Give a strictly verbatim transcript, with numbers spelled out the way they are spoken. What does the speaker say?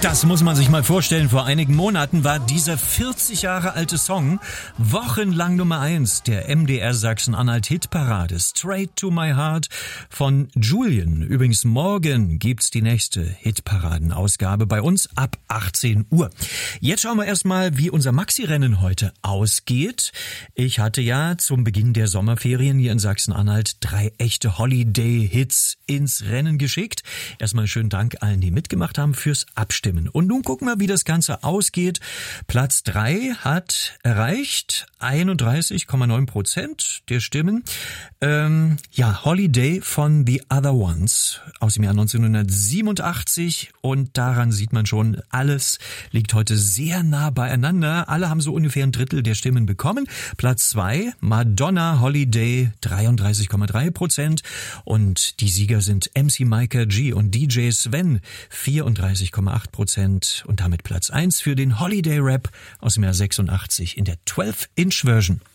Das muss man sich mal vorstellen. Vor einigen Monaten war dieser vierzig Jahre alte Song wochenlang Nummer eins der M D R Sachsen-Anhalt Hitparade. Straight to my heart von Julian. Übrigens morgen gibt's die nächste Hitparadenausgabe bei uns ab achtzehn Uhr. Jetzt schauen wir erstmal, wie unser Maxi-Rennen heute ausgeht. Ich hatte ja zum Beginn der Sommerferien hier in Sachsen-Anhalt drei echte Holiday-Hits ins Rennen geschickt. Erstmal schönen Dank allen, die mitgemacht haben fürs Abstimmen. Und nun gucken wir, wie das Ganze ausgeht. Platz drei hat erreicht einunddreißig Komma neun Prozent der Stimmen. Ähm, ja, Holiday von The Other Ones aus dem Jahr neunzehnhundertsiebenundachtzig. Und daran sieht man schon, alles liegt heute sehr nah beieinander. Alle haben so ungefähr ein Drittel der Stimmen bekommen. Platz zwei, Madonna Holiday, dreiunddreißig Komma drei Prozent. Und die Sieger sind M C Micah G und D J Sven, vierunddreißig Komma acht Prozent. Und damit Platz eins für den Holiday Rap aus dem Jahr sechsundachtzig in der zwölf Inch Version.